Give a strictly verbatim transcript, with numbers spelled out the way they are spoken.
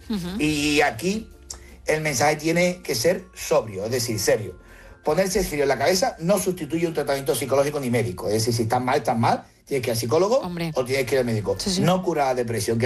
Uh-huh. Y aquí el mensaje tiene que ser sobrio, es decir, serio. Ponerse frío en la cabeza no sustituye un tratamiento psicológico ni médico. Es decir, si estás mal, estás mal, tienes que ir al psicólogo Hombre. o tienes que ir al médico. Sí, sí. No cura la depresión.